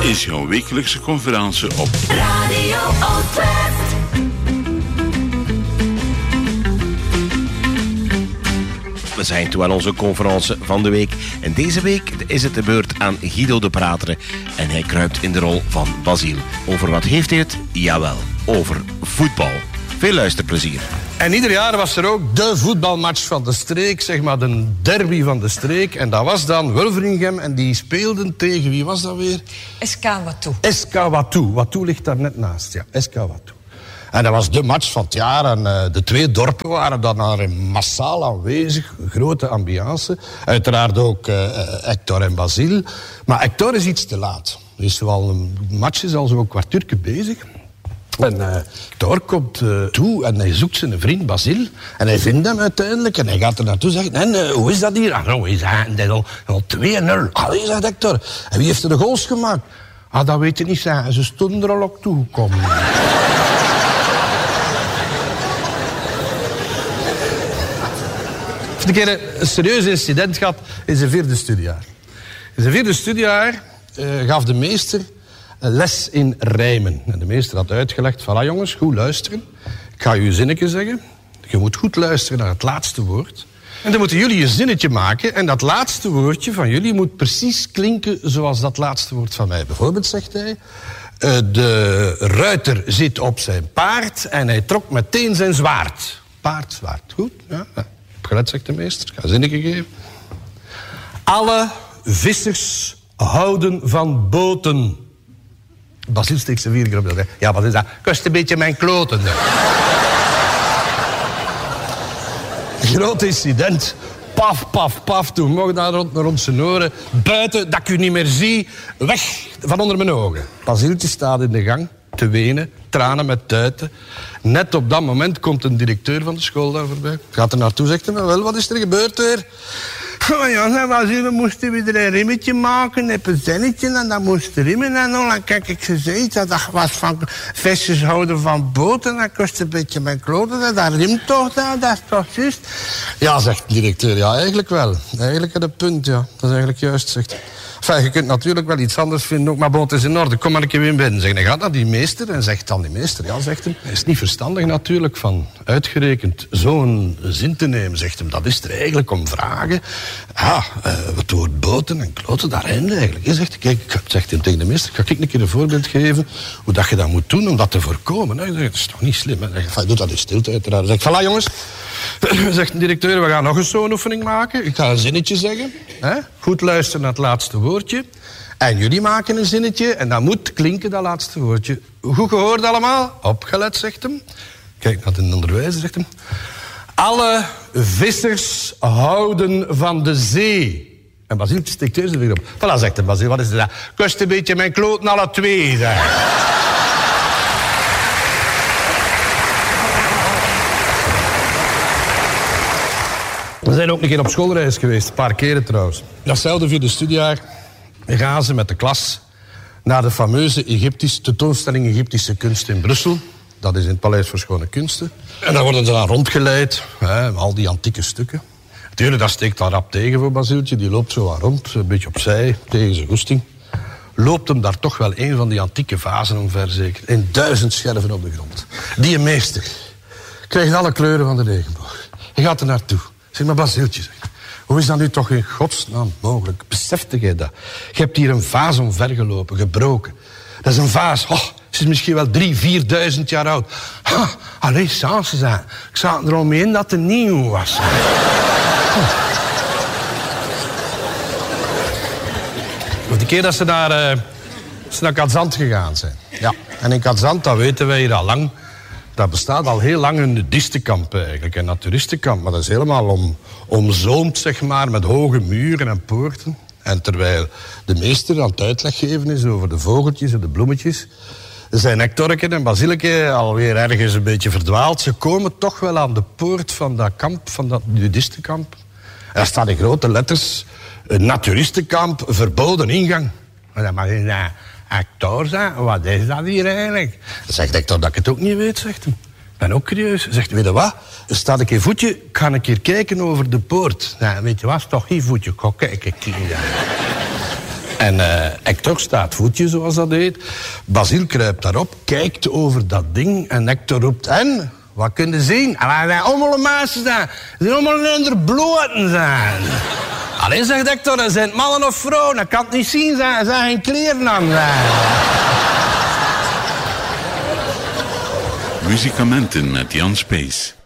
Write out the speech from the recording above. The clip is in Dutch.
is jouw wekelijkse conferentie op Radio Oud-West. We zijn toe aan onze conferentie van de week. En deze week is het de beurt aan Guido de Prateren. En hij kruipt in de rol van Basile. Over wat heeft hij het? Jawel, over voetbal. Veel luisterplezier. En ieder jaar was er ook de voetbalmatch van de streek, zeg maar de derby van de streek. En dat was dan Wulveringhem en die speelden tegen, wie was dat weer? SK Watou. SK Watou. Watou ligt daar net naast, ja. SK Watou. En dat was de match van het jaar. En de twee dorpen waren dan massaal aanwezig. Grote ambiance. Uiteraard ook Hector en Basile. Maar Hector is iets te laat. Een match is al zo'n kwartiertje bezig. En Hector komt toe en hij zoekt zijn vriend Basile. En hij vindt hem uiteindelijk. En hij gaat er naartoe zeggen, en hoe is dat hier? Ah, nou, is dat al 2-0. Allee, zegt Hector. En wie heeft er de goals gemaakt? Ah, dat weet je niet, zeggen. Ze stonden er al op toegekomen. Een keer een serieus incident gehad in zijn vierde studiejaar. In zijn vierde studiejaar gaf de meester een les in rijmen. En de meester had uitgelegd, voilà jongens, goed luisteren. Ik ga je een zinnetje zeggen. Je moet goed luisteren naar het laatste woord. En dan moeten jullie een zinnetje maken. En dat laatste woordje van jullie moet precies klinken zoals dat laatste woord van mij. Bijvoorbeeld zegt hij, de ruiter zit op zijn paard en hij trok meteen zijn zwaard. Paard, zwaard. Goed, ja. Gelet, zegt de meester. Ik ga zinnetje geven. Alle vissers houden van boten. Basile steekt zijn 4 keer op dat. Ja, wat is dat? Kost een beetje mijn kloten. Groot incident. Paf, paf, paf. Toen mocht daar rond zijn oren. Buiten, dat ik u niet meer zie. Weg van onder mijn ogen. Basieltje staat in de gang te wenen, tranen met tuiten. Net op dat moment komt een directeur van de school daar voorbij. Gaat er naartoe, zegt hij, wel, wat is er gebeurd weer? Oh ja, we moesten weer een rimmetje maken, een pezennetje, en dat moest rimmen en al. En kijk, ik zei, dat was van vestjes houden van boten, dat kost een beetje mijn kloten, dat rimt toch, dat is toch juist? Ja, zegt de directeur, ja, eigenlijk wel. Eigenlijk het een punt, ja. Dat is eigenlijk juist, zegt hij. Enfin, je kunt natuurlijk wel iets anders vinden ook, maar bon, het is in orde. Kom maar een keer weer binnen. Hij gaat naar die meester en zegt dan die meester, ja, zegt hem, het is niet verstandig natuurlijk van uitgerekend zo'n zin te nemen, zegt hem. Dat is er eigenlijk om vragen. Ja, het woord boten en kloten, daar einde eigenlijk. Hij zegt, kijk, zegt hij tegen de meester, ga ik een keer een voorbeeld geven hoe dat je dat moet doen om dat te voorkomen. Hij zegt, dat is toch niet slim. Hij doet dat in stilte uiteraard. Hij zegt, voilà jongens, zegt de directeur, we gaan nog eens zo'n oefening maken. Ik ga een zinnetje zeggen. Hè? Goed luisteren naar het laatste woordje. En jullie maken een zinnetje en dat moet klinken, dat laatste woordje. Goed gehoord allemaal? Opgelet, zegt hem. Kijk naar de onderwijzer, zegt hem. Alle vissers houden van de zee. En Basile steekt deze weer op. Voilà, zegt hem Basile, wat is dat? Kost een beetje mijn kloten alle twee, zeg. We zijn ook een keer op schoolreis geweest, een paar keren trouwens. Datzelfde vierde studiejaar gaan ze met de klas naar de fameuze tentoonstelling Egyptische kunst in Brussel. Dat is in het Paleis voor Schone Kunsten. En daar worden ze dan rondgeleid, al die antieke stukken. Natuurlijk, dat steekt dan rap tegen voor Basieltje. Die loopt zo wat rond, een beetje opzij, tegen zijn goesting. Loopt hem daar toch wel een van die antieke vazen omver, zeker. In 1000 scherven op de grond. Die meester krijgt alle kleuren van de regenboog. Hij gaat er naartoe. Zeg maar, Basieltje, zeg. Hoe is dat nu toch in godsnaam mogelijk? Besefte jij dat? Je hebt hier een vaas omvergelopen, gebroken. Dat is een vaas, ze is misschien wel 3.000-4.000 jaar oud. Allee, chance zijn. Ik zat er omheen dat het nieuw was. De keer dat ze naar Katzand gegaan zijn. Ja, en in Katzand, dat weten wij hier al lang. Dat bestaat al heel lang een nudistenkamp eigenlijk, een naturistenkamp. Maar dat is helemaal omzoomd, zeg maar, met hoge muren en poorten. En terwijl de meester aan het uitleg geven is over de vogeltjes en de bloemetjes, zijn Hectorke en Basileke alweer ergens een beetje verdwaald. Ze komen toch wel aan de poort van dat kamp, van dat nudistenkamp. En daar staan in grote letters, een naturistenkamp, verboden ingang. En dan mag je Hector zeggen, wat is dat hier eigenlijk? Dan zegt Hector dat ik het ook niet weet, zegt hij. Ik ben ook curieus. Zegt, weet je wat? Er staat een keer voetje, ik ga een keer kijken over de poort. Nou, weet je wat, is toch geen voetje? Ik ga kijken, En Hector staat voetje, zoals dat heet. Basile kruipt daarop, kijkt over dat ding en Hector roept... En, wat kun je zien? En wij zijn allemaal meisjes zijn. Ze zijn allemaal in de bloten zijn. Allee, zegt Hector, er zijn mannen of vrouwen. Dat kan het niet zien, er zijn geen kleren aan zijn. Muziekamenten met Jan Spees.